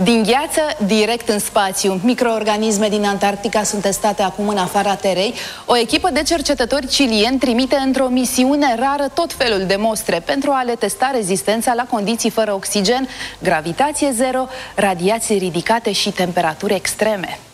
Din gheață, direct în spațiu. Microorganisme din Antarctica sunt testate acum în afara Terei. O echipă de cercetători cilieni trimite într-o misiune rară tot felul de mostre pentru a le testa rezistența la condiții fără oxigen, gravitație zero, radiații ridicate și temperaturi extreme.